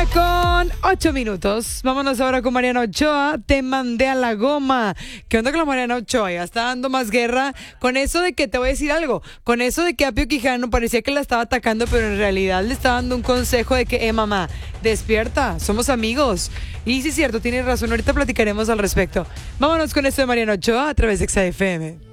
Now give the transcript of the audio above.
1:08. Vámonos ahora con Mariana Ochoa. Te mandé a la goma. ¿Qué onda con la Mariana Ochoa? Ya está dando más guerra con eso de que, te voy a decir algo, con eso de que Apio Quijano parecía que la estaba atacando, pero en realidad le estaba dando un consejo de que, mamá, despierta, somos amigos. Y sí es cierto, tienes razón, ahorita platicaremos al respecto. Vámonos con esto de Mariana Ochoa a través de XFM.